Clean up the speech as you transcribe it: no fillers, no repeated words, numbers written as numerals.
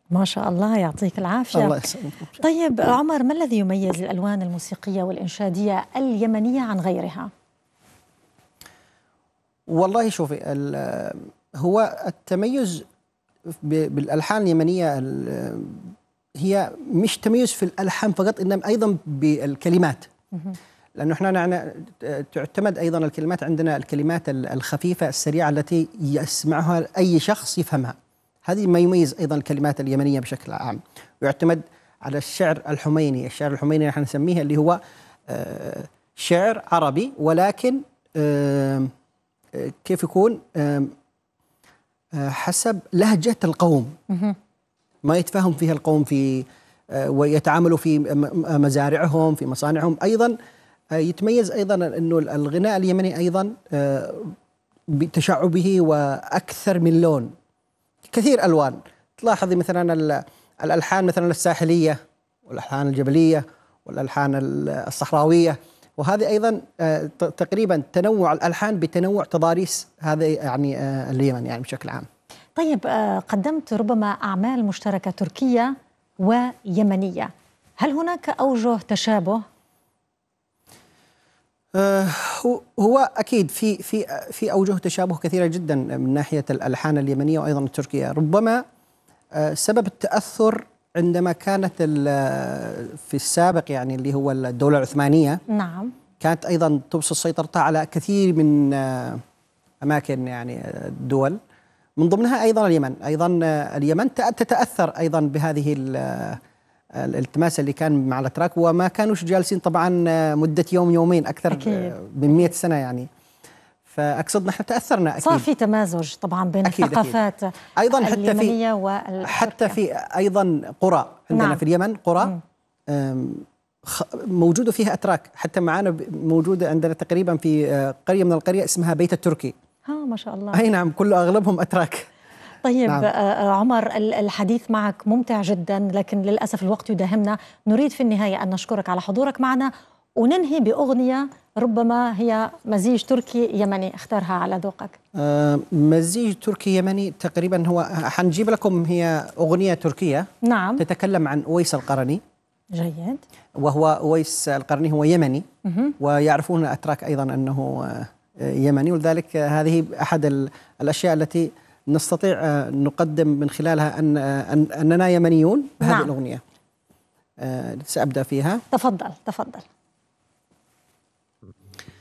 ما شاء الله، يعطيك العافية. الله يسلمك. طيب عمر، ما الذي يميز الألوان الموسيقية والإنشادية اليمنية عن غيرها؟ والله شوفي، هو التميز بالألحان اليمنية هي مش تميز في الألحان فقط، إنما أيضا بالكلمات. لأنه احنا تعتمد أيضا الكلمات عندنا، الكلمات الخفيفة السريعة التي يسمعها أي شخص يفهمها. هذه ما يميز أيضا الكلمات اليمنية بشكل عام. ويعتمد على الشعر الحميني. الشعر الحميني نحن نسميه اللي هو شعر عربي، ولكن كيف يكون حسب لهجة القوم، ما يتفاهم فيها القوم في ويتعاملوا في مزارعهم في مصانعهم. أيضا يتميز أيضا أنه الغناء اليمني أيضا بتشعبه وأكثر من لون، كثير ألوان. تلاحظي مثلا الألحان مثلا الساحلية والألحان الجبلية والألحان الصحراوية، وهذه أيضا تقريبا تنوع الألحان بتنوع تضاريس. هذا يعني اليمن يعني بشكل عام. طيب قدمت ربما أعمال مشتركة تركية ويمنية، هل هناك أوجه تشابه؟ هو أكيد في أوجه تشابه كثيرة جدا من ناحية الألحان اليمنية وأيضا التركية. ربما سبب التأثر عندما كانت في السابق يعني اللي هو الدولة العثمانية، نعم، كانت أيضا تبسط سيطرتها على كثير من أماكن يعني الدول، من ضمنها أيضا اليمن. أيضا اليمن تتأثر أيضا بهذه الالتماس اللي كان مع الأتراك، وما كانوش جالسين طبعا مدة يوم يومين، أكثر من 100 سنة يعني. فأقصد نحن تأثرنا أكيد. صار في تمازج طبعا بين الثقافات أيضا اليمنية والتركية. حتى في أيضا قرى عندنا، نعم، في اليمن قرى موجودة فيها أتراك. حتى معنا موجودة عندنا تقريبا في قرية من القرية اسمها بيت التركي. ما شاء الله. أي نعم، كله أغلبهم أتراك. طيب نعم. عمر، الحديث معك ممتع جدا، لكن للأسف الوقت يداهمنا. نريد في النهاية أن نشكرك على حضورك معنا، وننهي بأغنية ربما هي مزيج تركي يمني اختارها على ذوقك. مزيج تركي يمني تقريبا. هو حنجيب لكم هي أغنية تركية، نعم، تتكلم عن أويس القرني. جيد. وهو أويس القرني هو يمني، ويعرفون الأتراك أيضا أنه يمني، ولذلك هذه أحد الأشياء التي نستطيع نقدم من خلالها أننا يمنيون بهذه، نعم، الأغنية. سأبدأ فيها. تفضل تفضل.